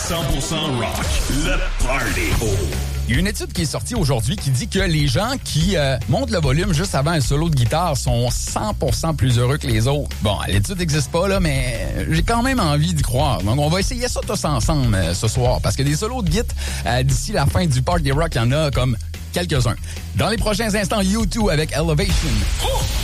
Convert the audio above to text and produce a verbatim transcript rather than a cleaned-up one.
cent pour cent rock. Le Party. Oh. Il y a une étude qui est sortie aujourd'hui qui dit que les gens qui euh, montent le volume juste avant un solo de guitare sont cent pour cent plus heureux que les autres. Bon, l'étude n'existe pas, là, mais j'ai quand même envie d'y croire. Donc, on va essayer ça tous ensemble euh, ce soir, parce que des solos de guitare, euh, d'ici la fin du Party Rock, il y en a comme quelques-uns. Dans les prochains instants, U deux avec Elevation. Oh!